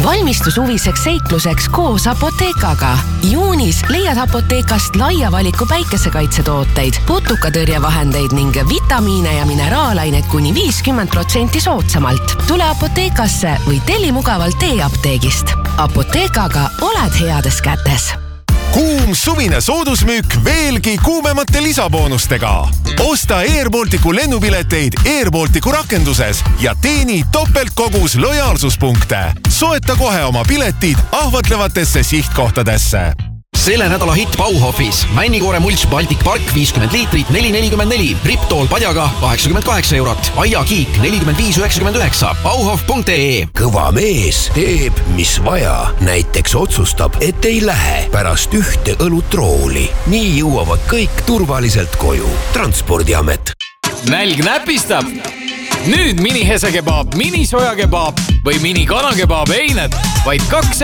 Valmistu suviseks seikluseks koos Apoteekaga. Juunis leiad Apoteekast laia valiku päikesekaitsetooteid, putukatõrjevahendeid ning vitamiine ja mineraalaineid kuni 50% soodsamalt. Tule Apoteekasse või telli mugavalt e-apteegist. Apoteekaga oled heades kätes. Kuum suvine soodusmüük veelgi kuumemate lisaboonustega. Osta Air Balticu lennupileteid Air Balticu rakenduses ja teeni topeltkogus lojaalsuspunkte. Soeta kohe oma piletid ahvatlevatesse sihtkohtadesse. Selle nädala hitt Bauhofis. Männikoore mulch Baltic Park 50 liitrit 4,44. Riptool padjaga 88 €. Aiakiik 45,99. Bauhof.ee. Kõva mees teeb, mis vaja. Näiteks otsustab, et ei lähe pärast ühte õlutrooli. Nii jõuavad kõik turvaliselt koju. Transpordiamet. Nälg näpistab. Nüüd mini-hesekebab, mini-sojakebab või mini-kanakebaab eined vaid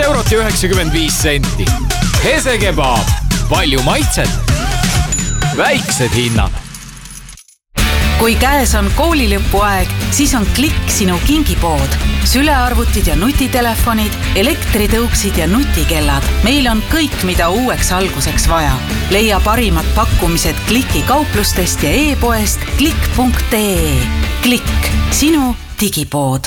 2,95 €. Hesekebab. Palju maitset. Väiksed hinnad. Kui käes on koolilõpuaeg, siis on Klikk sinu kingipood. Sülearvutid ja nutitelefonid, elektritõuksid ja nutikellad. Meil on kõik, mida uueks alguseks vaja. Leia parimad pakkumised Klikki kauplustest ja e-poest klikk.ee. Klikk, sinu digipood.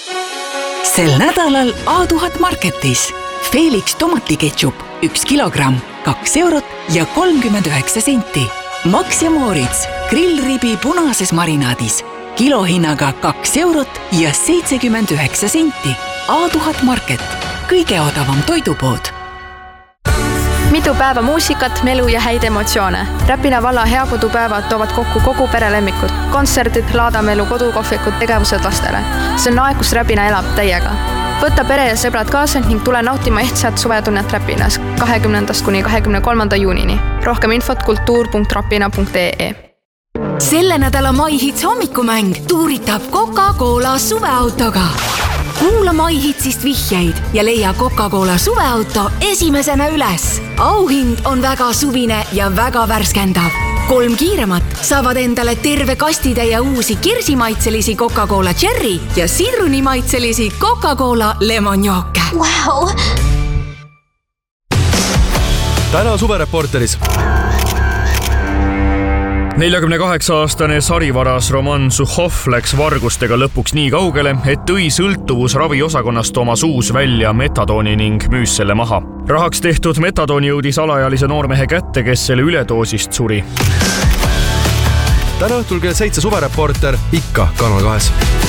Sel nädalal A1000 Marketis Felix tomatiketšup 1 kilogramm, 2 € ja 39 senti. Max ja Moritz grillribi punases marinaadis kilohinnaga 2 € ja 79 senti. A1000 Market, kõige odavam toidupood. Mitu päeva muusikat, melu ja häid emotsioone. Räpina valla heakodupäevad toovad kokku kogu perelemmikud. Kontserdid, laadamelu, kodukohvikud, tegevused lastele. See on aeg, kus Räpina elab täiega. Võta pere ja sõbrad kaasa ning tule nautima ehtsat suvetunnet Räpinas 20. kuni 23. juunini. Rohkem infot kultuur.rapina.ee. Selle nädala MyHits hommikumäng tuuritab Coca-Cola suveautoga. Kuula MyHitsist vihjeid ja leia Coca-Cola suveauto esimesena üles. Auhind on väga suvine ja väga värskendav. 3 kiiremat saavad endale terve kastitäie uusi kirsimaitselisi Coca-Cola Cherry ja sirunimaitselisi Coca-Cola Lemonjooke. Wow. Täna suvereporteris. 48-aastane sarivaras Roman Suhhov läks vargustega lõpuks nii kaugele, et tõi sõltuvusraviosakonnast oma suus välja metadooni ning müüs selle maha. Rahaks tehtud metadooni jõudis alaealise noormehe kätte, kes selle üledoosist suri. Täna õhtul kell 7 suvereporter ikka Kanal 2.